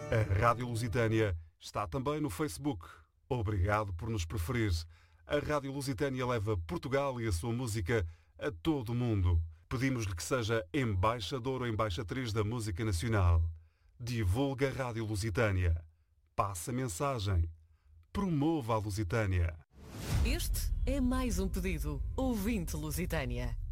A Rádio Lusitânia está também no Facebook. Obrigado por nos preferir. A Rádio Lusitânia leva Portugal e a sua música a todo o mundo. Pedimos-lhe que seja embaixador ou embaixatriz da música nacional. Divulga a Rádio Lusitânia. Passa a mensagem. Promova a Lusitânia. Este é mais um pedido. Ouvinte Lusitânia.